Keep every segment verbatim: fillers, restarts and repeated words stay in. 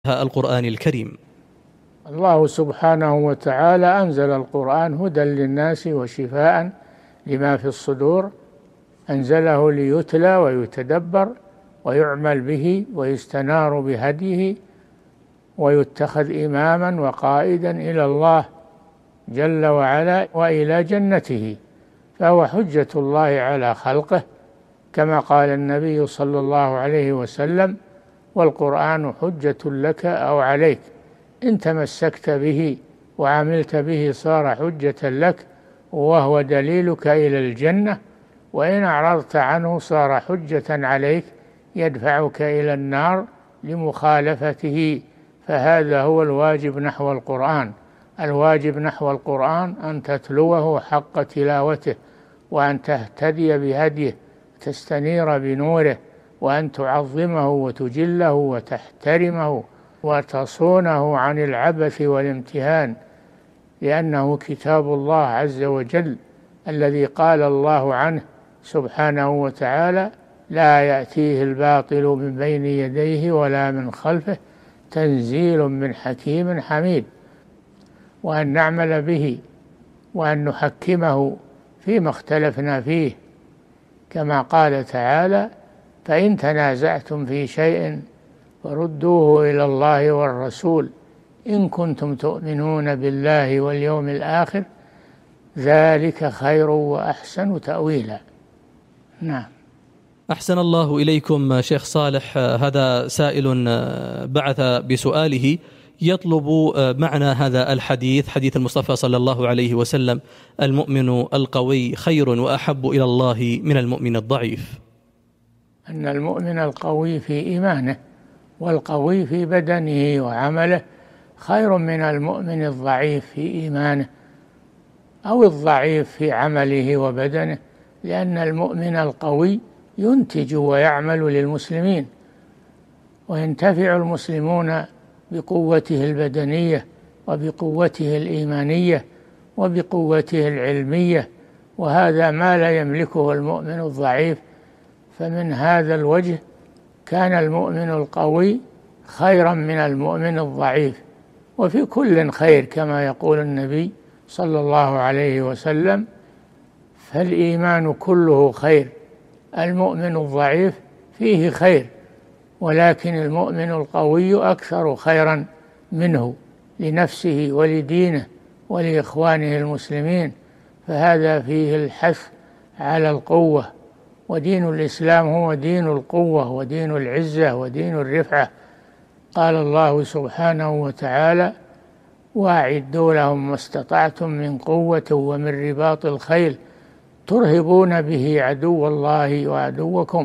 القرآن الكريم. الله سبحانه وتعالى أنزل القرآن هدى للناس وشفاء لما في الصدور، أنزله ليتلى ويتدبر ويعمل به ويستنار بهديه ويتخذ إماما وقائدا إلى الله جل وعلا وإلى جنته، فهو حجة الله على خلقه كما قال النبي صلى الله عليه وسلم: والقرآن حجة لك أو عليك، إن تمسكت به وعملت به صار حجة لك وهو دليلك إلى الجنة، وإن أعرضت عنه صار حجة عليك يدفعك إلى النار لمخالفته. فهذا هو الواجب نحو القرآن. الواجب نحو القرآن أن تتلوه حق تلاوته، وأن تهتدي بهديه، تستنير بنوره، وأن تعظمه وتجله وتحترمه وتصونه عن العبث والامتهان، لأنه كتاب الله عز وجل الذي قال الله عنه سبحانه وتعالى: لا يأتيه الباطل من بين يديه ولا من خلفه تنزيل من حكيم حميد. وأن نعمل به وأن نحكمه فيما اختلفنا فيه، كما قال تعالى: فإن تنازعتم في شيء فردوه إلى الله والرسول إن كنتم تؤمنون بالله واليوم الآخر ذلك خير وأحسن تأويلا. نعم. أحسن الله إليكم شيخ صالح. هذا سائل بعث بسؤاله يطلب معنى هذا الحديث، حديث المصطفى صلى الله عليه وسلم: المؤمن القوي خير وأحب إلى الله من المؤمن الضعيف. أن المؤمن القوي في إيمانه والقوي في بدنه وعمله خير من المؤمن الضعيف في إيمانه أو الضعيف في عمله وبدنه، لأن المؤمن القوي ينتج ويعمل للمسلمين، وينتفع المسلمون بقوته البدنية وبقوته الإيمانية وبقوته العلمية، وهذا ما لا يملكه المؤمن الضعيف. فمن هذا الوجه كان المؤمن القوي خيرا من المؤمن الضعيف، وفي كل خير كما يقول النبي صلى الله عليه وسلم: فالإيمان كله خير. المؤمن الضعيف فيه خير، ولكن المؤمن القوي أكثر خيرا منه لنفسه ولدينه ولإخوانه المسلمين، فهذا فيه الحث على القوة. ودين الإسلام هو دين القوة ودين العزة ودين الرفعة. قال الله سبحانه وتعالى: وأعدوا لهم ما استطعتم من قوة ومن رباط الخيل ترهبون به عدو الله وعدوكم.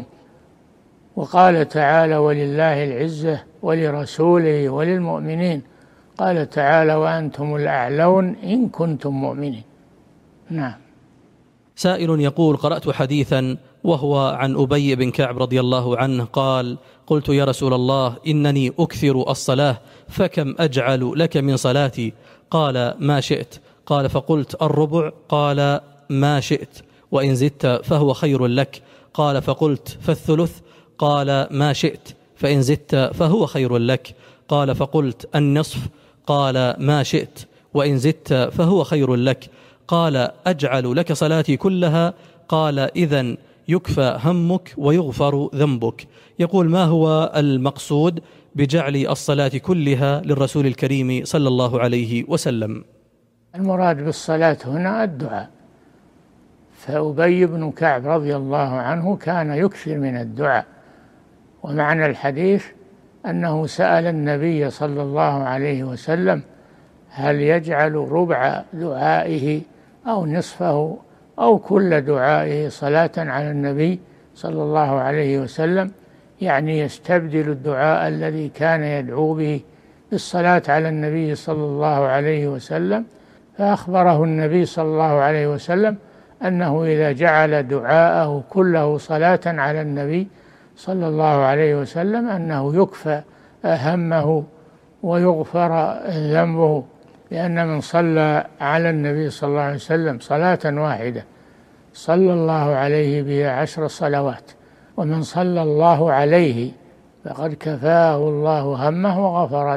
وقال تعالى: ولله العزة ولرسوله وللمؤمنين. قال تعالى: وأنتم الأعلون إن كنتم مؤمنين. نعم. سائل يقول: قرأت حديثا وهو عن أبي بن كعب رضي الله عنه قال: قلت يا رسول الله إنني أكثر الصلاة فكم أجعل لك من صلاتي؟ قال: ما شئت. قال: فقلت: الربع؟ قال: ما شئت، وإن زدت فهو خير لك. قال: فقلت: فالثلث؟ قال: ما شئت، فإن زدت فهو خير لك. قال: فقلت: النصف؟ قال: ما شئت، وإن زدت فهو خير لك. قال: أجعل لك صلاتي كلها؟ قال: إذن يكفى همك ويغفر ذنبك. يقول: ما هو المقصود بجعل الصلاة كلها للرسول الكريم صلى الله عليه وسلم؟ المراد بالصلاة هنا الدعاء، فأبي بن كعب رضي الله عنه كان يكثر من الدعاء. ومعنى الحديث أنه سأل النبي صلى الله عليه وسلم: هل يجعل ربع دعائه أو نصفه أو كل دعائه صلاة على النبي صلى الله عليه وسلم؟ يعني يستبدل الدعاء الذي كان يدعو به بالصلاة على النبي صلى الله عليه وسلم. فأخبره النبي صلى الله عليه وسلم أنه إذا جعل دعاءه كله صلاة على النبي صلى الله عليه وسلم أنه يكفى همه ويغفر ذنبه، لأن من صلى على النبي صلى الله عليه وسلم صلاة واحدة صلى الله عليه بها عشر صلوات، ومن صلى الله عليه فقد كفاه الله همه وغفر